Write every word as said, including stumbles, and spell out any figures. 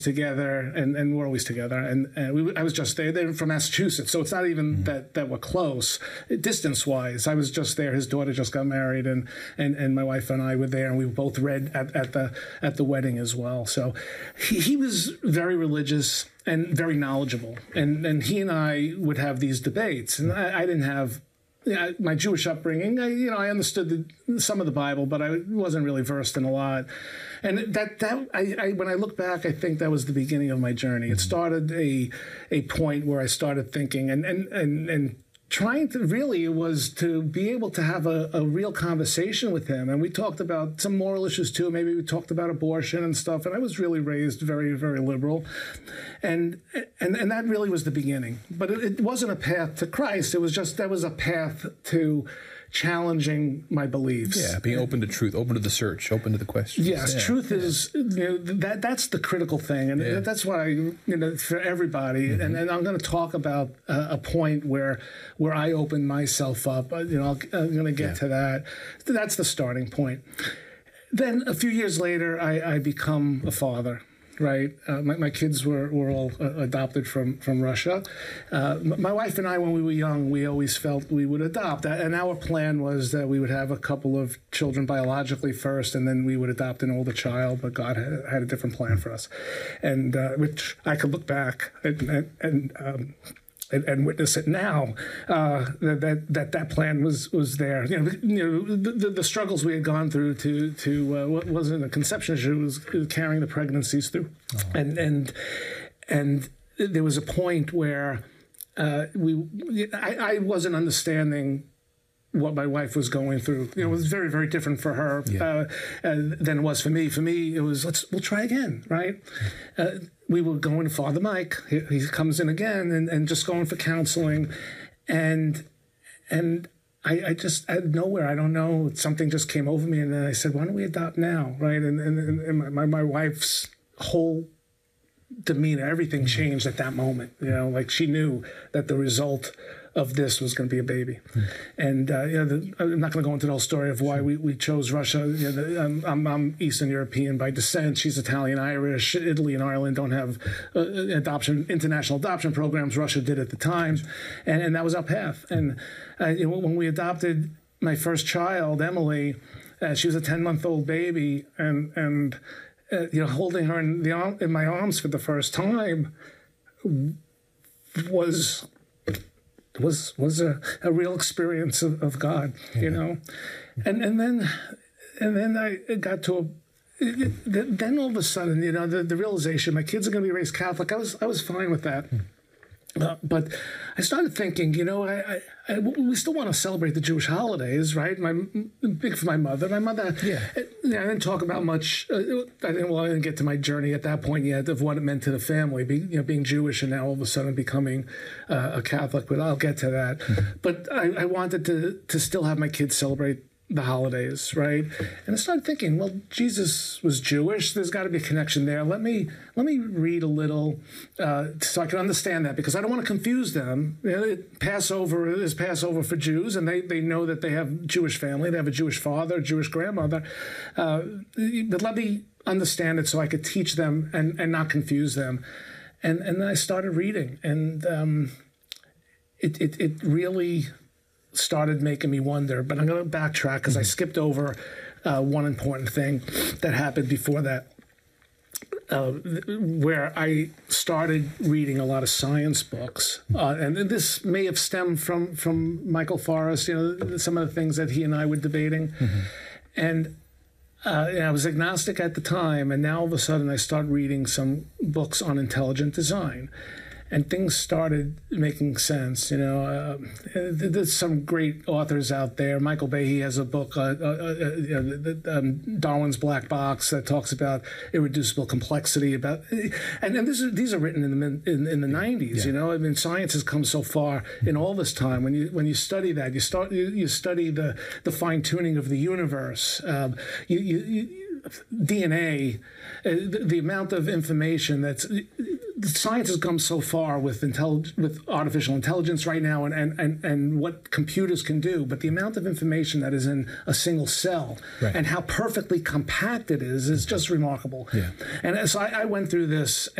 together, and, and we're always together. And, and we, I was just there. They're from Massachusetts, so it's not even mm-hmm. that, that we're close, distance-wise. I was just there. His daughter just got married, and, and, and my wife and I were there, and we both read at, at the at the wedding as well. So he, he was very religious and very knowledgeable. And, and he and I would have these debates, and I, I didn't have Yeah, my Jewish upbringing, I, you know, I understood the, some of the Bible, but I wasn't really versed in a lot. And that, that I, I, when I look back, I think that was the beginning of my journey. It started a a point where I started thinking and and and, and trying to really was to be able to have a, a real conversation with him. And we talked about some moral issues too. Maybe we talked about abortion and stuff. And I was really raised very, very liberal. And and, and that really was the beginning. But it, it wasn't a path to Christ. It was just, that was a path to challenging my beliefs. Yeah, being open to truth, open to the search, open to the questions. Yes, yeah. truth is, you know, that that's the critical thing. And yeah. that's why, you know, for everybody, mm-hmm. and, and I'm going to talk about uh, a point where where I opened myself up. You know, I'll, I'm going to get yeah. to that. That's the starting point. Then a few years later, I, I become a father. Right, uh, my, my kids were, were all uh, adopted from from Russia. Uh, my wife and I, when we were young, we always felt we would adopt, and our plan was that we would have a couple of children biologically first, and then we would adopt an older child. But God had, had a different plan for us, and uh, which I could look back and, and, and um, And, and witness it now, uh, that that that plan was was there. You know, you know the, the struggles we had gone through to to uh, what wasn't a conception issue, it was carrying the pregnancies through, oh. and and and there was a point where uh, we I, I wasn't understanding what my wife was going through. You know, it was very, very different for her yeah. uh, uh, than it was for me. For me, it was, let's, we'll try again, right? Uh, we were going to Father Mike. He, he comes in again and, and just going for counseling. And, and I, I just, out of nowhere, I don't know, something just came over me. And then I said, why don't we adopt now, right? And, and, and my, my wife's whole demeanor, everything changed at that moment. You know, like she knew that the result of this was going to be a baby. Mm. And uh, you know, the, I'm not going to go into the whole story of why we, we chose Russia. You know, the, um, I'm, I'm Eastern European by descent. She's Italian, Irish. Italy and Ireland don't have uh, adoption, international adoption programs. Russia did at the time. And, and that was our path. And uh, you know, when we adopted my first child, Emily, uh, she was a ten-month-old baby, and, and uh, you know, holding her in, the arm, in my arms for the first time was... was was a, a real experience of, of God, yeah. you know, and and then and then I got to a then all of a sudden, you know, the, the realization my kids are going to be raised Catholic. I was I was fine with that. Hmm. Uh, but I started thinking, you know, I, I, I, we still want to celebrate the Jewish holidays, right? My big for my mother. My mother, yeah. I, I didn't talk about much. Uh, I didn't. Well, I didn't get to my journey at that point yet of what it meant to the family, be, you know, being Jewish and now all of a sudden becoming uh, a Catholic. But I'll get to that. Mm-hmm. But I, I wanted to to still have my kids celebrate the holidays, right? And I started thinking, well, Jesus was Jewish. There's got to be a connection there. Let me let me read a little uh, so I can understand that, because I don't want to confuse them. You know, Passover is Passover for Jews, and they, they know that they have Jewish family. They have a Jewish father, Jewish grandmother. Uh, but let me understand it so I could teach them and, and not confuse them. And and then I started reading, and um, it, it it really started making me wonder, but I'm going to backtrack because I skipped over uh, one important thing that happened before that, uh, where I started reading a lot of science books. Uh, and this may have stemmed from, from Michael Forrest, you know, some of the things that he and I were debating. Mm-hmm. And uh, I was agnostic at the time, and now all of a sudden I started reading some books on intelligent design. And things started making sense, you know. Uh, there's some great authors out there. Michael Behe has a book, uh, uh, uh, um, Darwin's Black Box, that talks about irreducible complexity. About, and, and this is, these are written in the in, in the nineties, yeah. you know. I mean, science has come so far in all this time. When you when you study that, you start you, you study the the fine tuning of the universe. Um, you, you, you D N A, uh, the, the amount of information that's science has come so far with intellig- with artificial intelligence right now, and, and, and, and what computers can do, but the amount of information that is in a single cell right. and how perfectly compact it is is just remarkable. Yeah. And as I, I went through this.